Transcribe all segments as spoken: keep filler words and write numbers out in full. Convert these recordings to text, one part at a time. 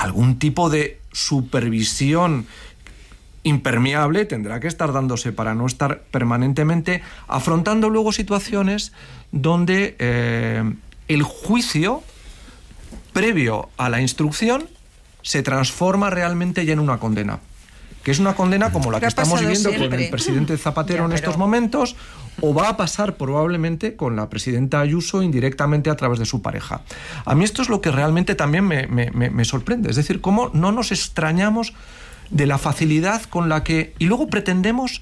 algún tipo de supervisión impermeable tendrá que estar dándose para no estar permanentemente afrontando luego situaciones donde eh, el juicio previo a la instrucción se transforma realmente ya en una condena, que es una condena como la que estamos viviendo siempre con el presidente Zapatero ya, en estos pero... momentos, o va a pasar probablemente con la presidenta Ayuso indirectamente a través de su pareja. A mí esto es lo que realmente también me, me, me sorprende, es decir, cómo no nos extrañamos de la facilidad con la que... Y luego pretendemos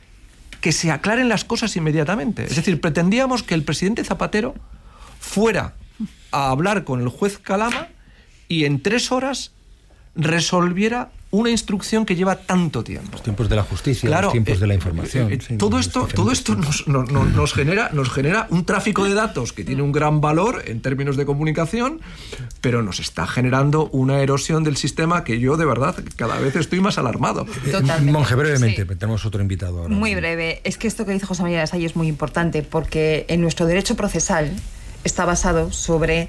que se aclaren las cosas inmediatamente. Es decir, pretendíamos que el presidente Zapatero fuera a hablar con el juez Calama y en tres horas resolviera una instrucción que lleva tanto tiempo. Los tiempos de la justicia, claro, los tiempos eh, de la información. Eh, eh, sí, todo esto, todo esto nos, nos, nos, genera, nos genera un tráfico de datos que tiene un gran valor en términos de comunicación, pero nos está generando una erosión del sistema que yo, de verdad, cada vez estoy más alarmado. Totalmente. Monje, brevemente, sí. Tenemos otro invitado ahora. Muy breve. Es que esto que dice José María Lasalle es muy importante, porque en nuestro derecho procesal está basado sobre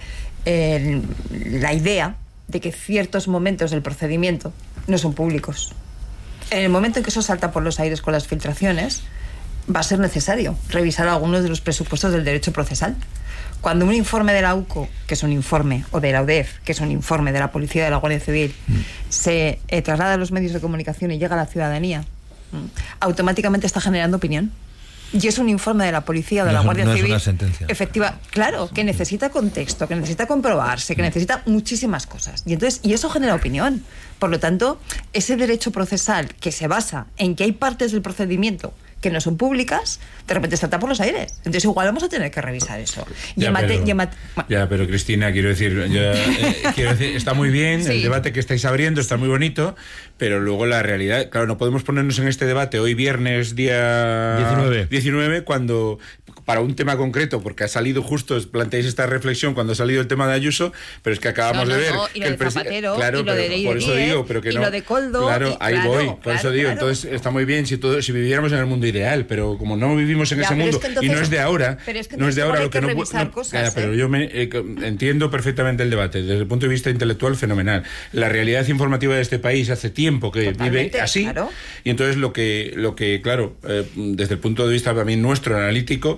eh, la idea de que ciertos momentos del procedimiento no son públicos. En el momento en que eso salta por los aires con las filtraciones, va a ser necesario revisar algunos de los presupuestos del derecho procesal. Cuando un informe de la U C O, que es un informe, o de la U D E F, que es un informe de la Policía y de la Guardia Civil, mm. se eh, traslada a los medios de comunicación y llega a la ciudadanía, mm, automáticamente está generando opinión. Y es un informe de la policía o de no la Guardia no Civil. Es una sentencia. Efectiva, claro, que necesita contexto, que necesita comprobarse, que necesita muchísimas cosas. Y entonces, y eso genera opinión. Por lo tanto, ese derecho procesal que se basa en que hay partes del procedimiento que no son públicas, de repente salta por los aires. Entonces igual vamos a tener que revisar eso. Y ya, mate, pero, y mate, ya, pero Cristina, quiero decir, ya, eh, quiero decir, está muy bien sí. el debate que estáis abriendo, está muy bonito, pero luego la realidad, claro, no podemos ponernos en este debate hoy viernes día diecinueve, diecinueve cuando para un tema concreto, porque ha salido justo, planteáis esta reflexión cuando ha salido el tema de Ayuso, pero es que acabamos no, no, de ver no, y que lo el de Zapatero, claro, y lo pero, de por eso digo, pero que y no, lo de Koldo, claro, y, ahí claro, voy, por claro, eso digo, claro. entonces está muy bien si todo, si viviéramos en el mundo ideal, pero como no vivimos en ya, ese mundo es que entonces, y no es de ahora, es que no es de ahora lo que, que no, no cosas, ya, ¿eh? pero yo me, eh, entiendo perfectamente el debate desde el punto de vista intelectual, fenomenal. La realidad informativa de este país hace tiempo que totalmente, vive así, claro. Y entonces lo que lo que claro, eh, desde el punto de vista también nuestro analítico,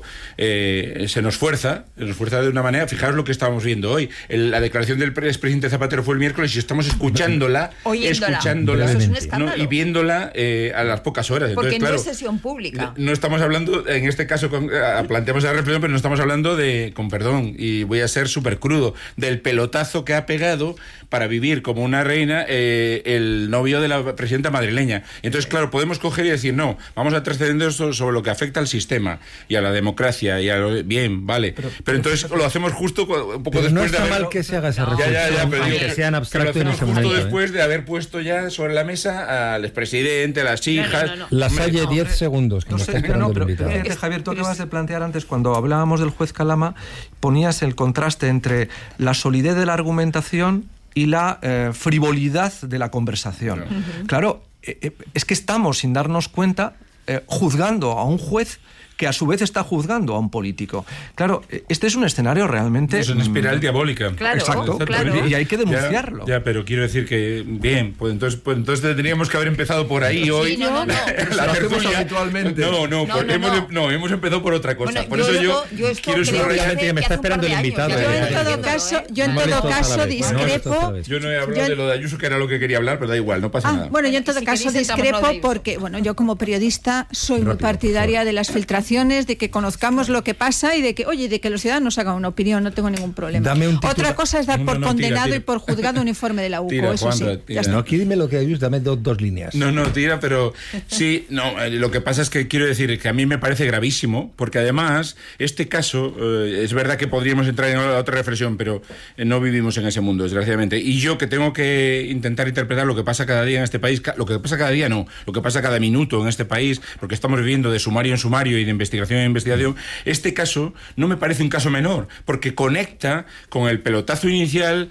eh, se nos fuerza, se nos fuerza de una manera. Fijaros lo que estábamos viendo hoy. El, la declaración del expresidente Zapatero fue el miércoles y estamos escuchándola, Oyéndola. escuchándola Eso es un escándalo. ¿no? Y viéndola eh, a las pocas horas. Entonces, porque no claro, es sesión pública. No estamos hablando, en este caso, con, uh, planteamos la reflexión, pero no estamos hablando de, con perdón, y voy a ser súper crudo, del pelotazo que ha pegado para vivir como una reina eh, el novio de la presidenta madrileña. Entonces, claro, podemos coger y decir, no, vamos a trascender sobre lo que afecta al sistema y a la democracia y a lo, bien, vale. Pero, pero entonces lo hacemos justo un poco pero después no está de haber... mal que se haga esa no, reflexión, ya, ya, ya, pero aunque digo, sea en abstracto en ese justo momento. Justo después ¿eh? de haber puesto ya sobre la mesa al expresidente, a las hijas... No, no, no, no. La Salle, diez segundos, que no nos sé, está esperando no, pero, el invitado. fíjate, Javier, tú acabas de plantear antes, cuando hablábamos del juez Calama, ponías el contraste entre la solidez de la argumentación y la eh, frivolidad de la conversación. Uh-huh. Claro, eh, es que estamos, sin darnos cuenta, eh, juzgando a un juez que a su vez está juzgando a un político. Claro, este es un escenario realmente... Es una espiral diabólica. Claro, exacto, claro. Y hay que denunciarlo. Ya, ya, pero quiero decir que, bien, pues entonces, pues entonces tendríamos que haber empezado por ahí sí, hoy. No, no, no. La lo hacemos tertulia. habitualmente. No, no, no, por, no, hemos, no. no, hemos empezado por otra cosa. Bueno, por yo eso luego, yo, yo esto quiero subrayar... Que me está esperando el invitado. Yo en todo caso, yo en todo caso discrepo. Yo no he hablado de lo de Ayuso, que era lo que quería hablar, pero da igual, no pasa ah, nada. Bueno, yo en todo si caso discrepo porque, bueno, yo como periodista soy Rápido, muy partidaria de las filtraciones, de que conozcamos lo que pasa y de que, oye, de que los ciudadanos hagan una opinión, no tengo ningún problema. Dame un Otra cosa es dar no, por no, condenado tira, tira. y por juzgado un informe de la U C O, Tira, eso Juanra, sí. tira. No, aquí dime lo que Ayuso, dame do, dos líneas. No, no, tira, pero sí, no, lo que pasa es que quiero decir que a mí me parece gravísimo, porque además, este caso, eh, es verdad que podríamos entrar en otra reflexión, pero eh, no vivimos en ese mundo, desgraciadamente. Y yo que tengo que intentar interpretar lo que pasa cada día en este país, lo que pasa cada día no, lo que pasa cada minuto en este país, porque estamos viviendo de sumario en sumario y de investigación en investigación, este caso no me parece un caso menor, porque conecta con el pelotazo inicial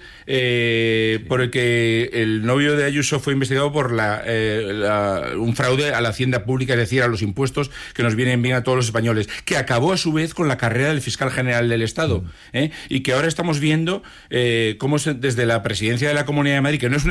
eh, sí. por el que el novio de Ayuso fue investigado por la, eh, la, un fraude a la hacienda pública, es decir, a los impuestos que nos vienen bien a todos los españoles, que acabó a su vez con la carrera del fiscal general del Estado, ¿eh? Y que ahora estamos viendo eh, cómo se, desde la presidencia de la Comunidad de Madrid, que no es una